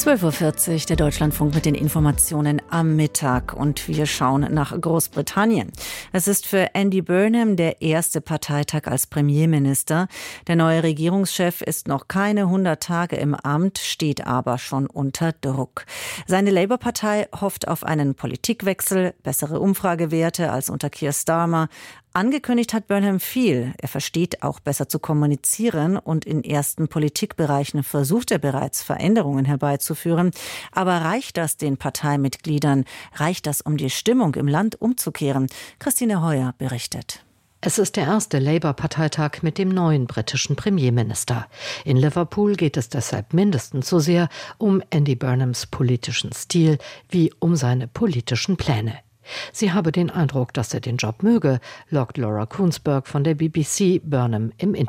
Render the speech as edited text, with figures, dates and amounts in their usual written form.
12:40 Uhr, der Deutschlandfunk mit den Informationen am Mittag, und wir schauen nach Großbritannien. Es ist für Andy Burnham der erste Parteitag als Premierminister. Der neue Regierungschef ist noch keine 100 Tage im Amt, steht aber schon unter Druck. Seine Labour-Partei hofft auf einen Politikwechsel, bessere Umfragewerte als unter Keir Starmer. Angekündigt hat Burnham viel. Er versteht auch besser zu kommunizieren und in ersten Politikbereichen versucht er bereits, Veränderungen herbeizuführen. Aber reicht das den Parteimitgliedern? Reicht das, um die Stimmung im Land umzukehren? Christine Heuer berichtet. Es ist der erste Labour-Parteitag mit dem neuen britischen Premierminister. In Liverpool geht es deshalb mindestens so sehr um Andy Burnhams politischen Stil wie um seine politischen Pläne. Sie habe den Eindruck, dass er den Job möge, lockt Laura Kuenssberg von der BBC Burnham im Interview.